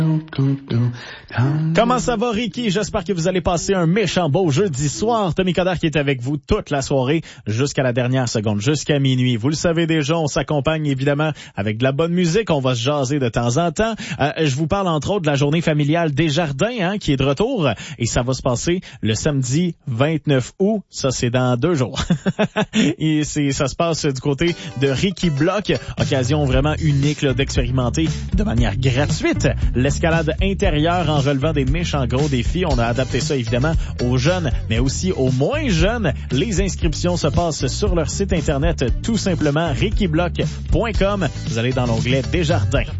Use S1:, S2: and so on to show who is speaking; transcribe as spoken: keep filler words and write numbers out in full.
S1: Comment ça va, Ricky? J'espère que vous allez passer un méchant beau jeudi soir. Tommy Coderre qui est avec vous toute la soirée jusqu'à la dernière seconde, jusqu'à minuit. Vous le savez déjà, on s'accompagne évidemment avec de la bonne musique. On va se jaser de temps en temps. Euh, je vous parle entre autres de la journée familiale Desjardins hein, qui est de retour et ça va se passer le samedi vingt-neuf août. Ça, c'est dans deux jours. Et c'est, ça se passe du côté de Ricky Block. Occasion vraiment unique là, d'expérimenter de manière gratuite l'escalade intérieure en relevant des méchants gros défis. On a adapté ça évidemment aux jeunes, mais aussi aux moins jeunes. Les inscriptions se passent sur leur site internet, tout simplement ricky block point com. Vous allez dans l'onglet Desjardins.